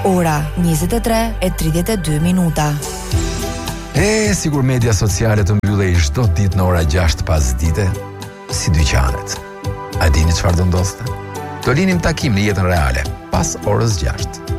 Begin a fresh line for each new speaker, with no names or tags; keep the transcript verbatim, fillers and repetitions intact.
ora njëzet e tre e tridhjetë e dy minuta.
E, sigur media sociale të mbyllej çdo ditë në ora gjashtë pas dite, si dyqanet. A dini çfarë do ndoste? Do linim takim në jetën reale, pas orës gjashtë.